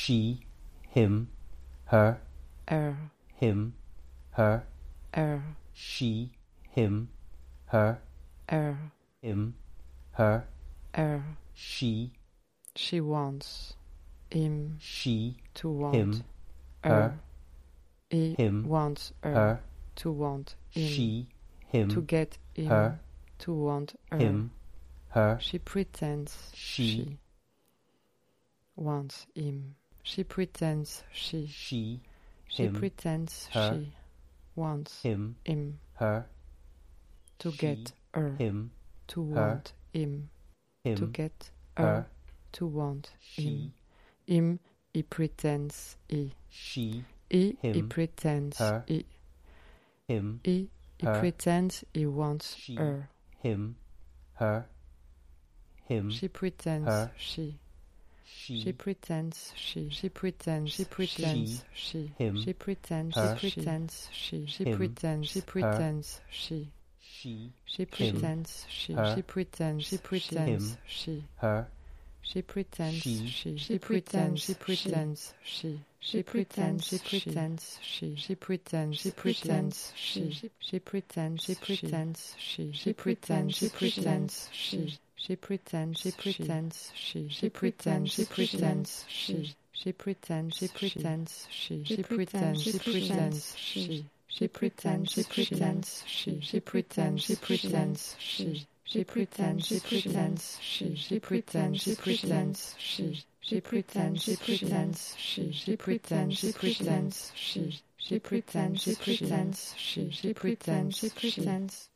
she, him, her, him, her, she, him, her, him, her, she wants him she, to want him, her. He him, wants her, to want him. she, him, To get him her, to want her. him, her, She pretends she wants him. She pretends she him, pretends her, she wants him, her, to she, get her him, to her, want him. him, To get her, her to want him. Him, he pretends he. she, He him, pretends her, he. him, He her, pretends he wants she, her. him, her, him, She pretends her, she. she, She pretends she. She pretends she. him, She pretends her, she. She him, pretends she. her, She. she, She pretends she. her, She pretends she. him, She. her, She pretends she, she. She pretends she. She pretends she. She pretends she. She pretends she. She pretends she. She pretends she. She pretends she. She pretends she. She pretends she. She pretends she. She pretends she. She pretends she. She pretends she. She pretends she. She pretends she. She pretends she. Pretends she. She pretends she. Pretends she. She pretends she. Pretends she. She pretends she. Pretends she. She pretends she. Pretends she. She pretends she. Pretends she. She pretends she. Pretends she. She pretends she. Pretends